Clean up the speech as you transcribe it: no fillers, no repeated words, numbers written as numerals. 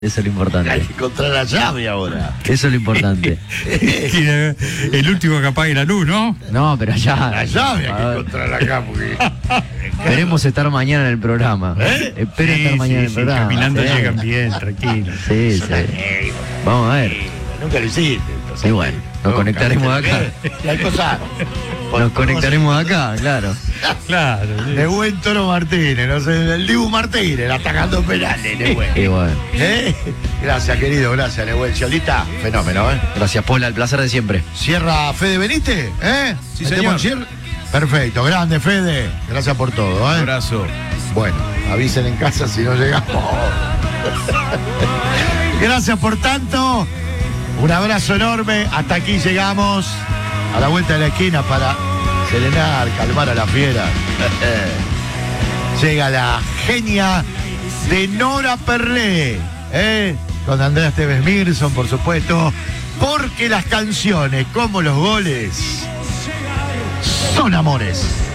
Eso es lo importante. Hay que encontrar la llave ahora. Eso es lo importante. El último que apague la luz, ¿no? No, pero ya. La llave hay que encontrar acá porque... Esperemos estar mañana en el programa. Esperen estar mañana en el programa. Caminando Sí. llegan bien, tranquilo. Sí, sí. Vamos a ver. Nunca lo hiciste. Entonces. Y bueno, nos conectaremos acá. Y hay cosas... Nos conectaremos acá, claro. Claro. sí. De buen Toro Martínez, no sé, el Dibu Martínez, atacando penales, Nehuen. Y bueno. Gracias, querido, gracias, Nehuen. Cholita, fenómeno, ¿eh? Gracias, Pola, el placer de siempre. Cierra Fede Benítez, ¿eh? Sí, ¿Metemos señor. cierre? Perfecto, grande, Fede. Gracias por todo, ¿eh? Abrazo. Bueno, avisen en casa si no llegamos. Gracias por tanto. Un abrazo enorme. Hasta aquí llegamos. A la vuelta de la esquina para serenar, calmar a la fiera. Llega la genia de Nora Perlé, con Andrea Tevez Mirson, por supuesto, porque las canciones, como los goles, son amores.